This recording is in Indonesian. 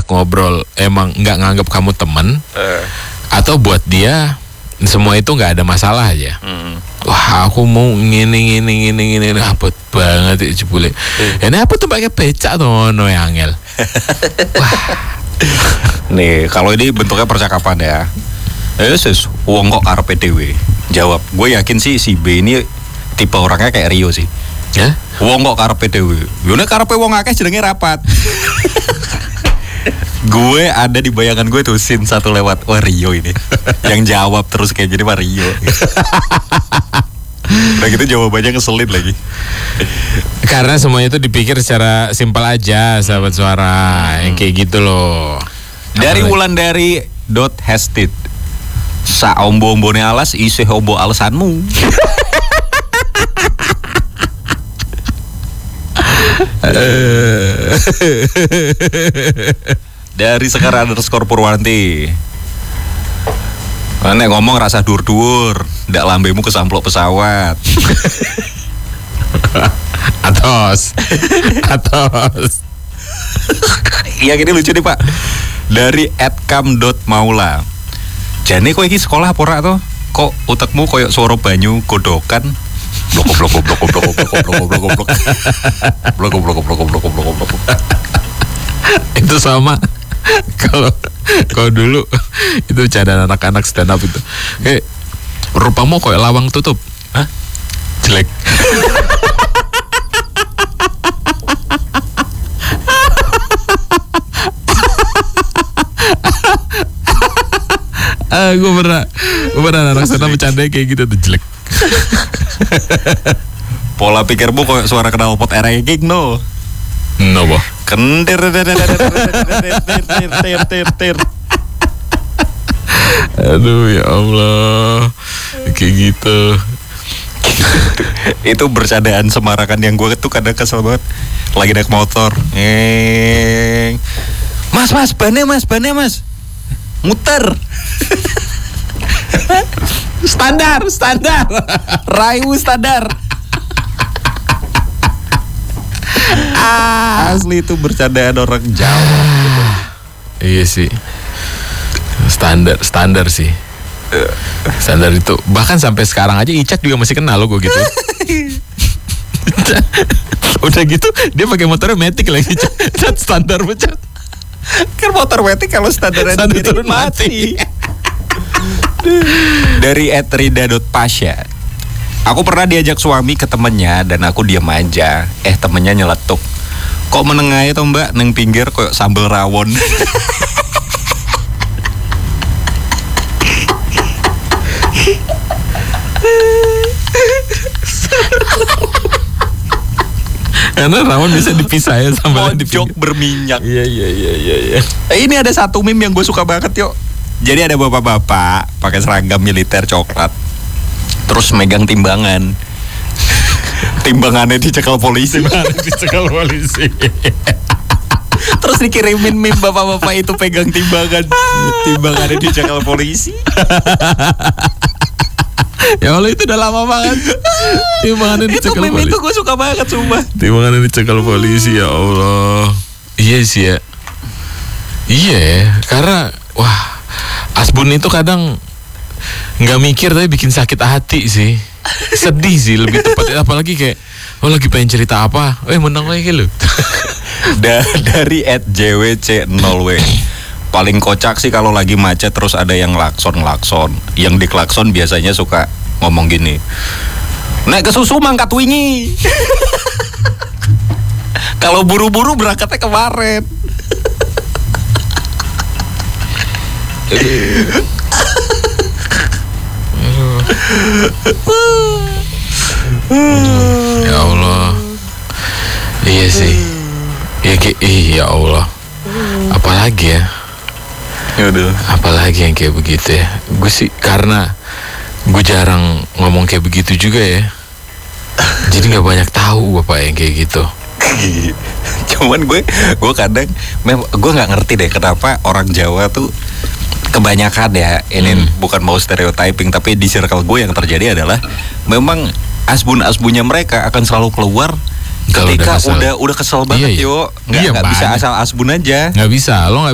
diajak ngobrol emang nggak nganggap kamu temen, atau buat dia semua itu nggak ada masalah aja. Wah, aku mau gini apa banget ya jebule. Ini apa tuh pakai becak tuh no yang angel. Wah. Nih, kalau ini bentuknya percakapan ya. Sis, wong kok karepe dhewe. Jawab, gue yakin sih si B ini tipe orangnya kayak Rio sih. Ya? Wong kok karepe dhewe. Yo nek karepe wong akeh jenenge rapat. Gue ada di bayangan gue tuh scene satu lewat, wah Rio ini yang jawab terus kayak jadi mah Rio. Udah gitu jawabannya ngeselin lagi. Karena semuanya itu dipikir secara simpel aja, sahabat suara, yang kayak gitu loh. Dari Wulandari .hastit, sa ombo-ombone alas isih ombo alasanmu. Dari Sekar_Purwanti, nek ngomong rasa dur-dur, ndak lambemu kesamplok pesawat. Atos. Iya gini lucu nih Pak. Dari @kam.maula, jane kowe iki sekolah apa ora to? Kok utekmu koyo suara banyu godokan? Blok. Itu sama. Kalau dulu itu bercanda anak-anak stand up itu. Kayak rupamu kayak lawang tutup. Hah? Jelek. Gue pernah anak stand up bercanda kayak gitu tuh, jelek. Pola pikirmu kayak suara knalpot ranking no. No boh. Kentir. Aduh ya Allah, kayak gitu. Itu bercandaan semarakan yang gue tuh kadang kesel banget. Lagi naik motor, Mas, bannya mas, muter. Standar, Rayu standar. Asli itu bercandaan orang Jawa gitu. Iya sih. Standar sih. Standar itu. Bahkan sampai sekarang aja Icak juga masih kenal lo gue gitu. Udah gitu dia pakai motornya Matic lagi. Cat standar becat. Kan motor Matic kalau standarnya turun mati. Dari @rida.pasya, aku pernah diajak suami ke temennya dan aku diam aja. Temennya nyeletuk, kok menengah itu mbak neng pinggir kayak sambal rawon. Karena rawon bisa dipisah ya sambalnya di pojok berminyak. Iya. Ini ada satu meme yang gue suka banget yuk. Jadi ada bapak-bapak pakai seragam militer coklat, terus megang timbangan. Timbangannya dicekal polisi. Terus dikirimin meme bapak-bapak itu pegang timbangan. Timbangannya dicekal polisi. Ya Allah, itu udah lama banget. Timbangannya dicekal polisi. Itu meme itu gue suka banget sumpah. Timbangannya dicekal polisi, ya Allah. Iya sih ya. Iya, karena wah, Asbun itu kadang nggak mikir tapi bikin sakit hati sih. Sedih sih lebih tepatnya, apalagi kayak lagi pengen cerita apa, menang lagi lu. Dari @jwc0w, paling kocak sih kalau lagi macet terus ada yang klakson. Yang diklakson biasanya suka ngomong gini, nek kesusu mangkat wingi. Kalau buru-buru berangkatnya kemarin. Ya Allah. Iya sih. Ya Allah. Apalagi ya? Yaudah. Apalagi yang kayak begitu ya? Gue sih karena gue jarang ngomong kayak begitu juga ya. Jadi nggak banyak tahu bapak yang kayak gitu. Cuman gue kadang gue nggak ngerti deh kenapa orang Jawa tuh kebanyakan ya, ini bukan mau stereotyping, tapi di circle gue yang terjadi adalah memang asbun-asbunnya mereka akan selalu keluar ketika udah kesel banget. Nggak bisa asal asbun aja. Nggak bisa, lo nggak